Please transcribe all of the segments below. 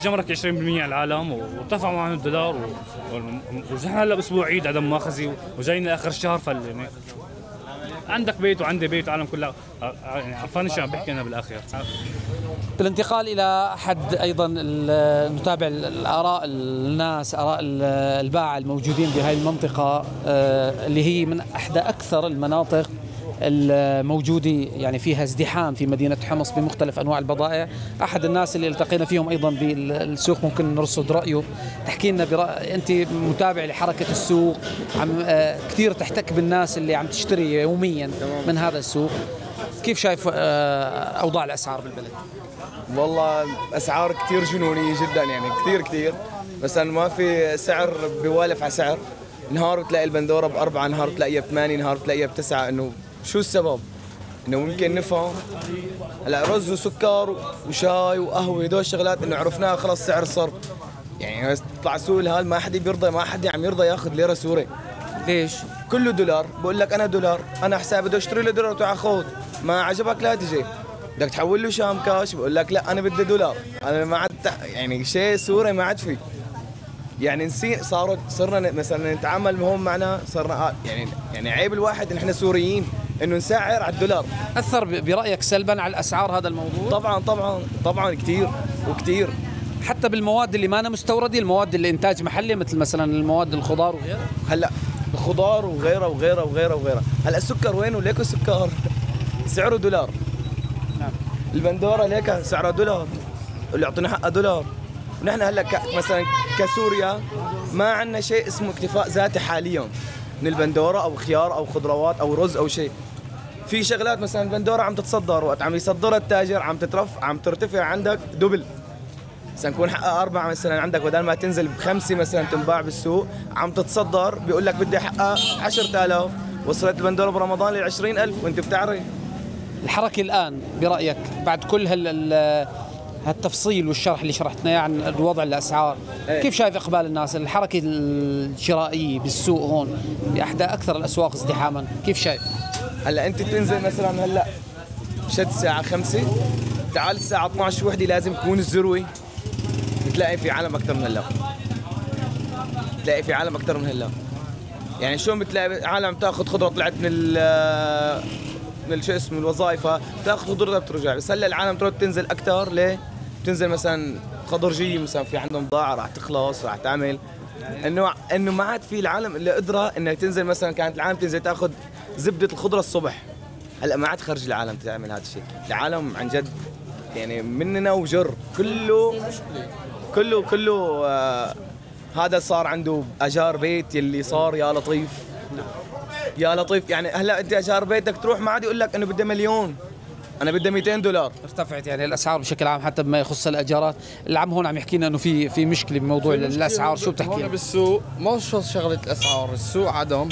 جمرك 20% على العالم وارتفع معهم الدولار ونحن هلا باسبوع عيد عدم مؤاخذه وجاينا اخر الشهر يعني عندك بيت وعندي بيت العالم كلها يعني عرفان ايش عم بحكي انا بالاخر. بالانتقال الى احد ايضا نتابع الاراء الناس، اراء الباعة الموجودين بهذه المنطقه اللي هي من احدى اكثر المناطق الموجودة يعني فيها ازدحام في مدينة حمص بمختلف أنواع البضائع. أحد الناس اللي التقينا فيهم أيضا بالسوق ممكن نرصد رأيه، تحكي لنا أنت متابع لحركة السوق، عم كثير تحتك بالناس اللي عم تشتري يوميا من هذا السوق، كيف شايف أوضاع الأسعار بالبلد؟ والله أسعار كثير جنونية جدا، يعني كثير مثلا ما في سعر بيوالف على سعر. نهار بتلاقي البندورة ب4، نهار بتلاقيها ب8، نهار بتلاقيها ب9. إنه شو السبب؟ إنه ممكن نفهم هلا رز وسكر وشاي وقهوة هدول الشغلات إنه عرفناها خلص سعر صرف. يعني تطلع سوق الهال ما حد بيرضى، ما حد عم يرضى ياخذ ليرة سوري. ليش؟ كله دولار. بقول لك أنا دولار، أنا حسابي بدي أشتري له دولار وتعال خذ، ما عجبك لا تجي. بدك تحول له شام كاش، بقول لك لا أنا بدي دولار. أنا ما عاد يعني شيء سوري ما عاد فيه. يعني صرنا مثلا نتعامل هم معنا، صرنا يعني عيب الواحد ان احنا سوريين انه نسعر على الدولار. اثر برايك سلبا على الاسعار هذا الموضوع؟ طبعا كثير حتى بالمواد اللي ما أنا مستورده، المواد اللي انتاج محلي مثل مثلا المواد الخضار وغيرها. هلا الخضار وغيرها. هلا السكر وينه؟ ليكو السكر سعره دولار. نعم. البندوره ليك سعرها دولار، اللي يعطينا حقها دولار. ونحن هلا مثلا كسوريا ما عندنا شيء اسمه اكتفاء ذاتي حاليا من البندوره او خيار او خضروات او رز او شيء. في شغلات مثلا البندوره عم تتصدر، وقت عم يصدرها التاجر عم ترتفع عندك دبل. مثلا نكون حقها 4 مثلا عندك، بدل ما تنزل ب5 مثلا تنباع بالسوق عم تتصدر بيقول لك بدي حقها 10,000. وصلت البندوره برمضان ل 20,000 وانت بتعرف. الحركه الان برايك بعد كل هالتفصيل والشرح اللي شرحتنا اياه عن الوضع الاسعار، كيف شايف اقبال الناس؟ الحركه الشرائيه بالسوق هون باحدى اكثر الاسواق ازدحاما، كيف شايف؟ هلا انت تنزل مثلا هلا شد الساعه 5، تعال الساعه 12 وحده لازم تكون الذروه، بتلاقي في عالم اكثر من هلا. يعني شلون بتلاقي عالم تاخذ خضره طلعت من شو اسمه الوظائف، تاخذ خضرتها بترجع. بس هلا العالم تروح تنزل اكثر. ليه؟ بتنزل مثلا خضرجيه، مثلا في عندهم بضاعه راح تخلص، راح تعمل انه ما عاد في العالم اللي قدره انك تنزل. مثلا كانت العالم تنزل تاخذ زبده الخضره الصبح، هلا ما عاد خرج العالم تعمل هذا الشيء. العالم عن جد يعني مننا وجر كله هذا صار عنده اجار بيت يلي صار يا لطيف. يعني هلا انت اجار بيتك تروح ما عاد يقول لك انه بدي مليون، انا بدي 200 دولار. ارتفعت يعني الاسعار بشكل عام حتى بما يخص الاجارات. العم هون عم يحكي لنا انه في مشكله بموضوع الاسعار. شو بتحكي لنا؟ بالسوق ما شغله الاسعار، السوق عدم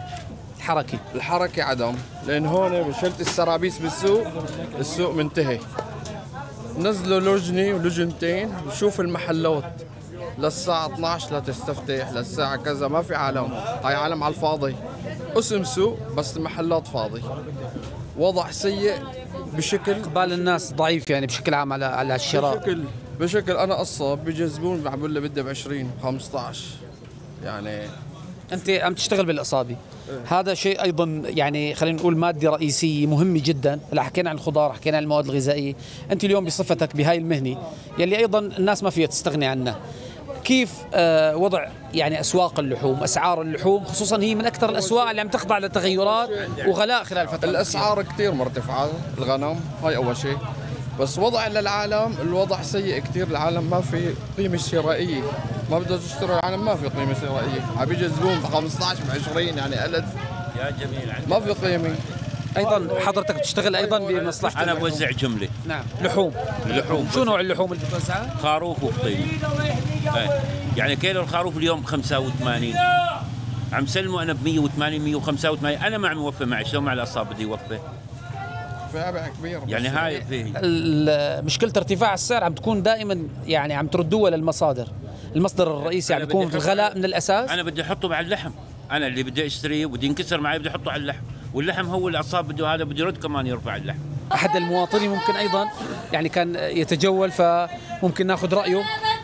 الحركه عدم، لان هون شلت السرابيس بالسوق، السوق منتهي. نزلوا لجنه ولجنتين نشوف المحلات للساعه 12 لا تستفتح، للساعه كذا ما في عالم، هاي عالم على الفاضي. اسم سوق بس المحلات فاضي. وضع سيء بشكل. اقبال الناس ضعيف يعني بشكل عام على الشراء. بشكل انا قصب بيجي زبون بقول له بدي ب20 15. يعني انت عم تشتغل بالاصابه. هذا شيء ايضا يعني خلينا نقول ماده رئيسيه مهمه جدا. هلا حكينا عن الخضار، حكينا عن المواد الغذائيه. انت اليوم بصفتك بهاي المهنه يلي ايضا الناس ما فيها تستغني عنها، كيف وضع يعني اسواق اللحوم، اسعار اللحوم خصوصا هي من اكثر الاسواق اللي عم تخضع لتغيرات وغلاء خلال الفتره؟ الاسعار كثير مرتفعه، الغنم هاي اول شيء. بس وضع للعالم الوضع سيء كثير. العالم ما في قيمه شرائيه، ما بده تشتري، العالم ما في قيمه شرائيه. عم بيجي الزبون ب 15 ب20 يعني قلت يا جميل. ما في قيمه. ايضا حضرتك بتشتغل ايضا بمصلحه انا بوزع جمله. نعم. لحوم. شو نوع اللحوم اللي بتوزعها؟ خروف وفطيم. يعني كيلو الخروف اليوم ب85، عم سلمه انا ب180 185. انا ما عم يوفي معي، شلون مع الاصابه بدي يوفي؟ في عبء كبير. يعني هاي فيه مشكله ارتفاع السعر عم تكون دائما يعني عم تردوها للمصادر. المصدر الرئيسي عم يكون في الغلاء من الاساس. انا بدي احطه مع اللحم، انا اللي بدي اشتريه بدي ينكسر معي بدي احطه على اللحم، واللحم هو الاصاب بده هذا بده يرد كمان يرفع اللحم. احد المواطنين ممكن ايضا يعني كان يتجول فممكن ناخذ رايه.